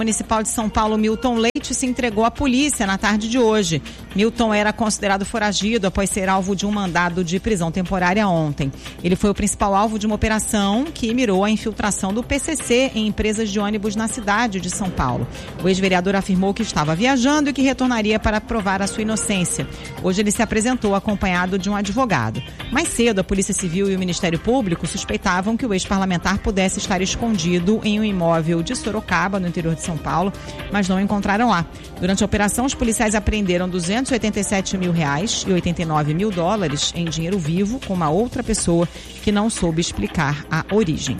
Municipal de São Paulo, Milton Leite, se entregou à polícia na tarde de hoje. Milton era considerado foragido após ser alvo de um mandado de prisão temporária ontem. Ele foi o principal alvo de uma operação que mirou a infiltração do PCC em empresas de ônibus na cidade de São Paulo. O ex-vereador afirmou que estava viajando e que retornaria para provar a sua inocência. Hoje ele se apresentou acompanhado de um advogado. Mais cedo, a Polícia Civil e o Ministério Público suspeitavam que o ex-parlamentar pudesse estar escondido em um imóvel de Sorocaba, no interior de São Paulo, mas não encontraram lá. Durante a operação, os policiais apreenderam R$287 mil e $89 mil em dinheiro vivo com uma outra pessoa que não soube explicar a origem.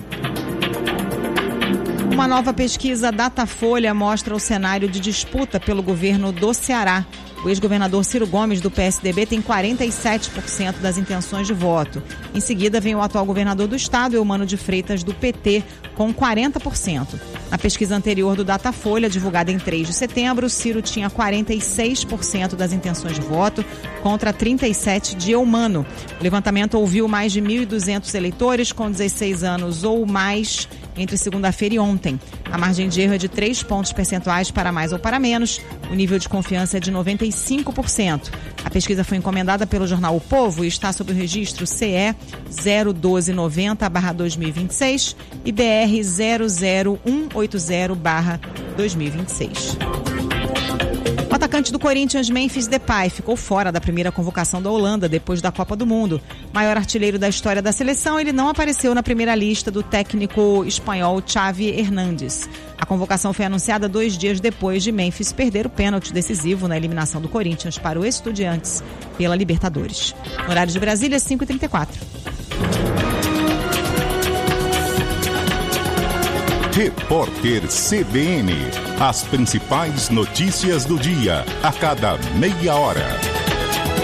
Uma nova pesquisa Datafolha mostra o cenário de disputa pelo governo do Ceará. O ex-governador Ciro Gomes, do PSDB, tem 47% das intenções de voto. Em seguida, vem o atual governador do estado, Eumano de Freitas, do PT, com 40%. Na pesquisa anterior do Datafolha, divulgada em 3 de setembro, Ciro tinha 46% das intenções de voto, contra 37% de Eumano. O levantamento ouviu mais de 1.200 eleitores com 16 anos ou mais entre segunda-feira e ontem. A margem de erro é de 3 pontos percentuais para mais ou para menos. O nível de confiança é de 95%. A pesquisa foi encomendada pelo jornal O Povo e está sob o registro CE 01290/2026 e BR 00180/2026. O atacante do Corinthians, Memphis Depay, ficou fora da primeira convocação da Holanda depois da Copa do Mundo. Maior artilheiro da história da seleção, ele não apareceu na primeira lista do técnico espanhol Xavi Hernández. A convocação foi anunciada 2 dias depois de Memphis perder o pênalti decisivo na eliminação do Corinthians para o Estudiantes pela Libertadores. No horário de Brasília, 5h34. Repórter CBN. As principais notícias do dia, a cada meia hora.